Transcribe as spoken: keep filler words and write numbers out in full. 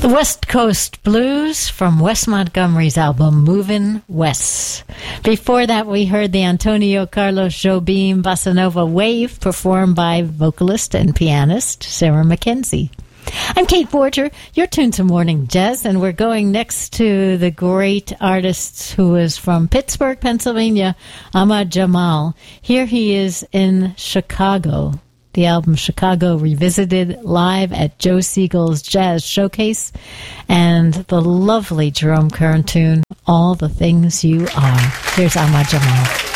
The West Coast Blues from Wes Montgomery's album Movin' Wes. Before that, we heard the Antonio Carlos Jobim Bossa Nova Wave performed by vocalist and pianist Sarah McKenzie. I'm Kate Borger. You're tuned to Morning Jazz, and we're going next to the great artist who is from Pittsburgh, Pennsylvania, Ahmad Jamal. Here he is in Chicago. The album Chicago Revisited, live at Joe Siegel's Jazz Showcase, and the lovely Jerome Kern tune, All the Things You Are. Here's Ahmad Jamal.